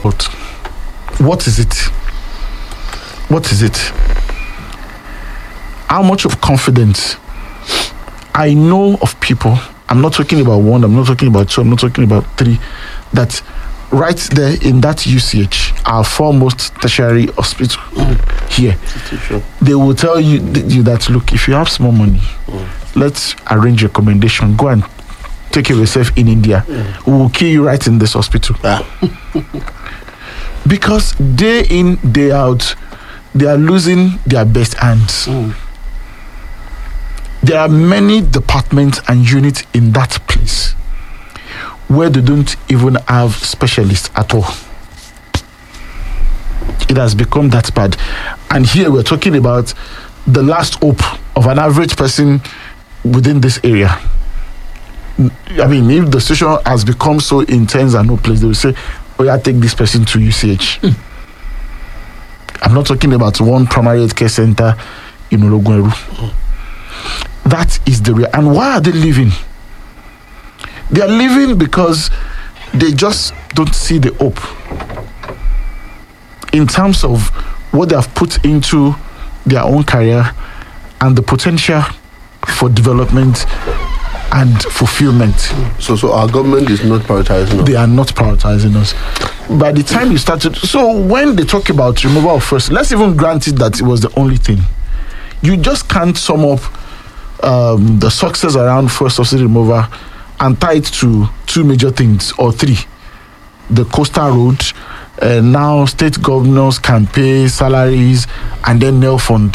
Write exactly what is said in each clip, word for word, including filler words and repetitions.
But what is it? What is it? How much of confidence? I know of people, I'm not talking about one, I'm not talking about two, I'm not talking about three, that right there in that U C H, our foremost tertiary hospital mm. here, sure. They will tell you, you that, look, if you have small money, mm. let's arrange a recommendation, go and take care of yourself in India. Mm. We will kill you right in this hospital. Ah. Because day in, day out, they are losing their best hands. Mm. There are many departments and units in that place where they don't even have specialists at all. It has become that bad. And here we're talking about the last hope of an average person within this area. I mean, if the situation has become so intense and hopeless, they will say, oh yeah, take this person to U C H. Mm. I'm not talking about one primary health care center in Ologweru. Mm. That is the real. And why are they leaving? They are leaving because they just don't see the hope in terms of what they have put into their own career and the potential for development and fulfillment. So, so our government is not prioritizing us. They are not prioritizing us. By the time you started, so when they talk about removal of first, let's even grant it that it was the only thing. You just can't sum up um, the success around first subsidy removal and tie it to two major things or three: the coastal road, uh, now state governors can pay salaries, and then N E L fund.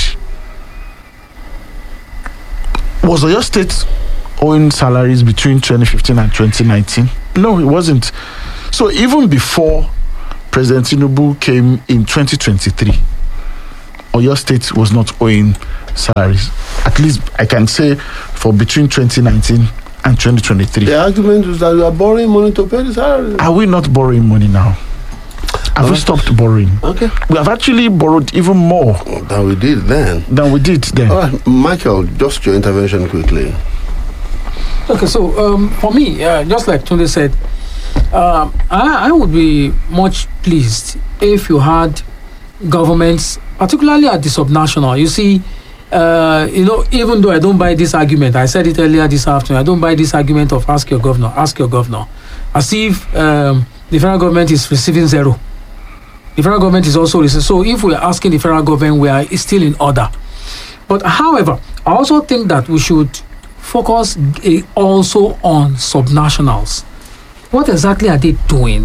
Was Oyo State owing salaries between twenty fifteen and twenty nineteen? No, it wasn't. So even before President Tinubu came in twenty twenty-three, Oyo State was not owing salaries. At least I can say for between twenty nineteen and twenty twenty-three. The argument is that we are borrowing money to pay the salaries. Are we not borrowing money now? Have we stopped borrowing? Okay. We have actually borrowed even more than we did then. Than we did then. All right, Michael, just your intervention quickly. Okay, so um, for me, uh, just like Tunde said, uh, I, I would be much pleased if you had governments, particularly at the subnational. You see, uh, you know, even though I don't buy this argument, I said it earlier this afternoon, I don't buy this argument of ask your governor, ask your governor, as if um, the federal government is receiving zero. The federal government is also receiving. So if we're asking the federal government, we are still in order. But however, I also think that we should focus also on subnationals. What exactly are they doing?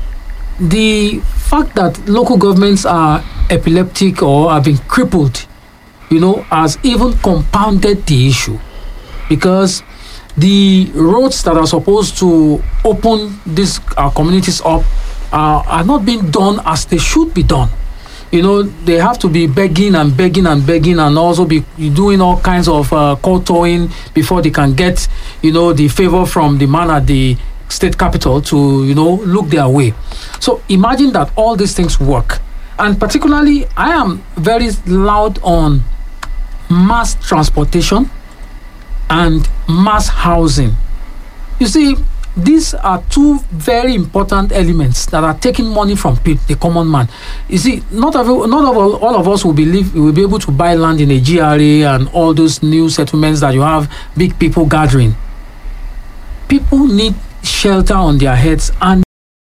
The fact that local governments are epileptic or have been crippled, you know, has even compounded the issue, because the roads that are supposed to open these uh, communities up uh, are not being done as they should be done. You know, they have to be begging and begging and begging, and also be doing all kinds of uh, kowtowing before they can get, you know, the favor from the man at the state capital to, you know, look their way. So imagine that all these things work. And particularly, I am very loud on mass transportation and mass housing. You see, these are two very important elements that are taking money from the common man. You see, not every, not of all, all of us will believe will be able to buy land in a G R A and all those new settlements that you have big people gathering. People need shelter on their heads, and